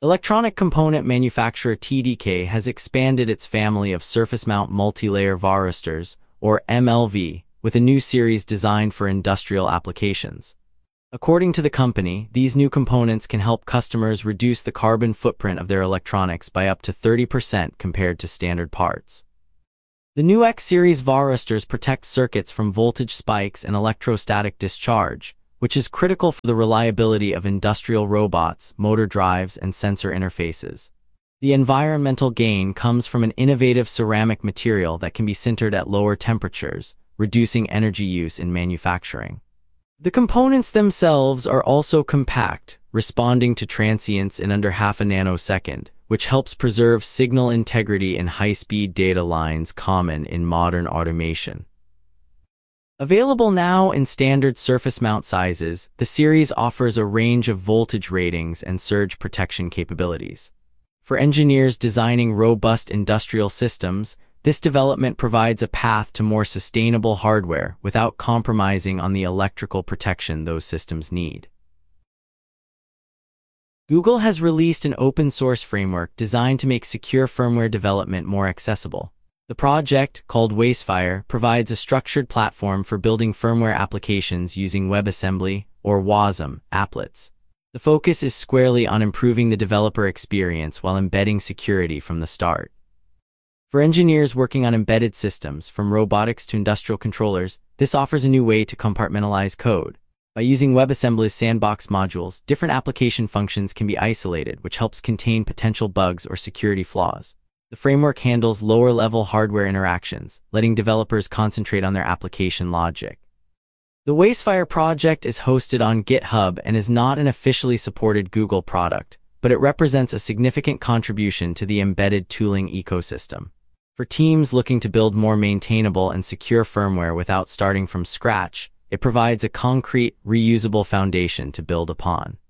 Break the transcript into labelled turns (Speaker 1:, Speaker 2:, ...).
Speaker 1: Electronic component manufacturer TDK has expanded its family of surface-mount multi-layer varistors, or MLV, with a new series designed for industrial applications. According to the company, these new components can help customers reduce the carbon footprint of their electronics by up to 30% compared to standard parts. The new X-series varistors protect circuits from voltage spikes and electrostatic discharge, which is critical for the reliability of industrial robots, motor drives, and sensor interfaces. The environmental gain comes from an innovative ceramic material that can be sintered at lower temperatures, reducing energy use in manufacturing. The components themselves are also compact, responding to transients in under half a nanosecond, which helps preserve signal integrity in high-speed data lines common in modern automation. Available now in standard surface mount sizes, the series offers a range of voltage ratings and surge protection capabilities. For engineers designing robust industrial systems, this development provides a path to more sustainable hardware without compromising on the electrical protection those systems need. Google has released an open-source framework designed to make secure firmware development more accessible. The project, called Wacefire, provides a structured platform for building firmware applications using WebAssembly, or WASM, applets. The focus is squarely on improving the developer experience while embedding security from the start. For engineers working on embedded systems, from robotics to industrial controllers, this offers a new way to compartmentalize code. By using WebAssembly's sandbox modules, different application functions can be isolated, which helps contain potential bugs or security flaws. The framework handles lower-level hardware interactions, letting developers concentrate on their application logic. The Wacefire project is hosted on GitHub and is not an officially supported Google product, but it represents a significant contribution to the embedded tooling ecosystem. For teams looking to build more maintainable and secure firmware without starting from scratch, it provides a concrete, reusable foundation to build upon.